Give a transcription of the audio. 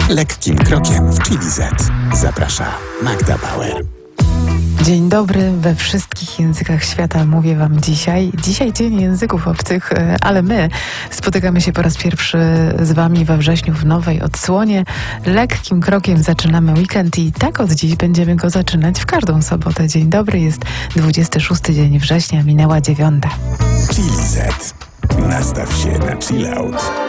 Lekkim krokiem w Chili Z. Zaprasza Magda Bauer. Dzień dobry, we wszystkich językach świata mówię wam dzisiaj. Dzisiaj Dzień Języków Obcych, ale my spotykamy się po raz pierwszy z wami we wrześniu w nowej odsłonie. Lekkim krokiem zaczynamy weekend i tak od dziś będziemy go zaczynać w każdą sobotę. Dzień dobry, jest 26 dzień września, minęła 9. Chili Z. Nastaw się na chill out.